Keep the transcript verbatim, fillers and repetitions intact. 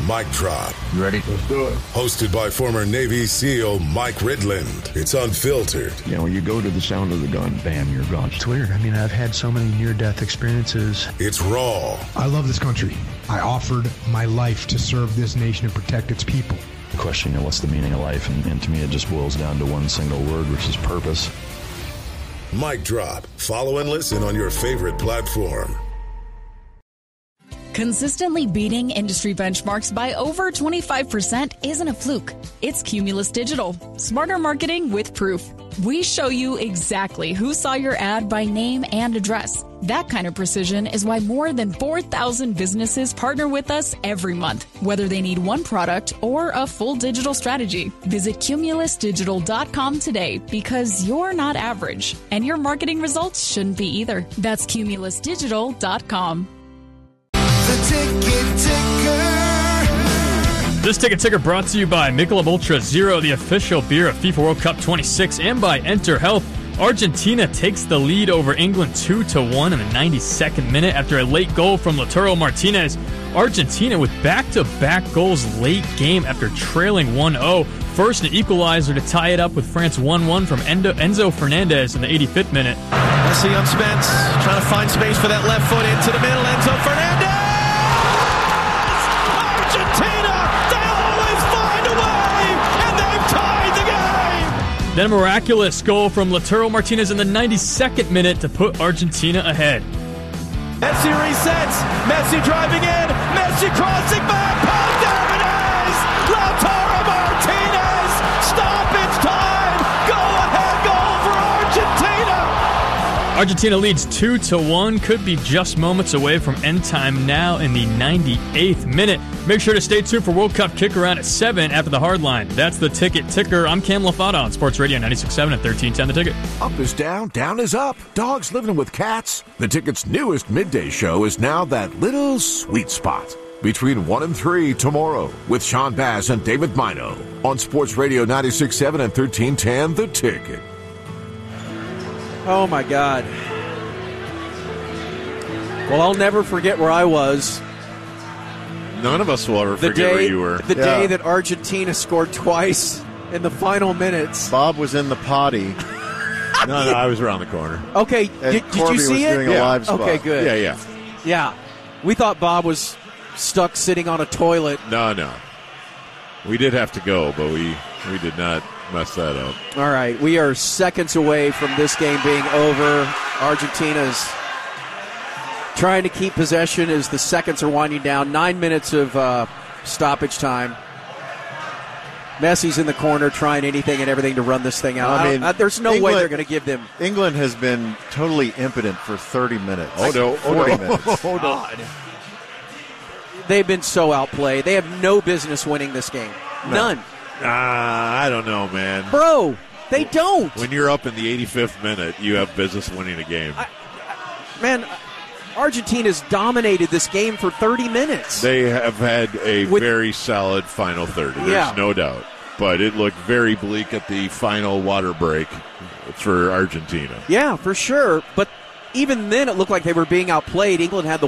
Mic Drop. You ready? Let's do it. Hosted by former Navy SEAL Mike Ridland. It's unfiltered. You know, when you go to the sound of the gun, bam, you're gone. It's weird. I mean, I've had so many near-death experiences. It's raw. I love this country. I offered my life to serve this nation and protect its people. Questioning, you know, what's the meaning of life? And, and to me, it just boils down to one single word, which is purpose. Mic Drop. Follow and listen on your favorite platform. Consistently beating industry benchmarks by over twenty-five percent isn't a fluke. It's Cumulus Digital. Smarter marketing with proof. We show you exactly who saw your ad by name and address. That kind of precision is why more than four thousand businesses partner with us every month, whether they need one product or a full digital strategy. Visit cumulus digital dot com today because you're not average, and your marketing results shouldn't be either. That's cumulus digital dot com. The Ticket Ticker. This Ticket Ticker brought to you by Michelob Ultra Zero, the official beer of FIFA World Cup twenty-six, and by Enter Health. Argentina takes the lead over England two to one in the ninety-second minute after a late goal from Lautaro Martinez. Argentina with back-to-back goals late game after trailing one oh. First, an equalizer to tie it up with France one one from Enzo Fernandez in the eighty-fifth minute. Messi on Spence, trying to find space for that left foot into the middle. Enzo Fernandez! Argentina! They always find a way, and they've tied the game! Then a miraculous goal from Lautaro Martinez in the ninety-second minute to put Argentina ahead. Messi resets. Messi driving in. Messi crossing back. Paul Davides! Lautaro Martinez! Stoppage time! Go ahead goal for Argentina! Argentina leads two to one. Could be just moments away from end time now in the ninety-eighth minute. Make sure to stay tuned for World Cup kick around at seven after the hard line. That's the Ticket Ticker. I'm Cam Lafata on Sports Radio ninety-six point seven and thirteen ten The Ticket. Up is down, down is up. Dogs living with cats. The Ticket's newest midday show is now that little sweet spot between one and three tomorrow with Sean Bass and David Mino on Sports Radio ninety-six point seven and thirteen ten The Ticket. Oh, my God. Well, I'll never forget where I was. None of us will ever the forget day, where you were. The yeah. day that Argentina scored twice in the final minutes. Bob was in the potty. no, no, I was around the corner. Okay, did, did you see was it? Doing a yeah. live spot. Okay, good. Yeah, yeah. Yeah. We thought Bob was stuck sitting on a toilet. No, no. We did have to go, but we, we did not mess that up. All right, we are seconds away from this game being over. Argentina's trying to keep possession as the seconds are winding down. Nine minutes of uh, stoppage time. Messi's in the corner trying anything and everything to run this thing out. I mean, I, there's no England, way they're going to give them. England has been totally impotent for thirty minutes. Oh, no. forty oh, no. minutes. Oh, no. God. They've been so outplayed. They have no business winning this game. No. None. Uh, I don't know, man. Bro, they don't. When you're up in the eighty-fifth minute, you have business winning a game. I, I, man, Argentina's dominated this game for thirty minutes. They have had a With, very solid final thirty. There's yeah. no doubt. But it looked very bleak at the final water break for Argentina. Yeah, for sure. But even then, it looked like they were being outplayed. England had the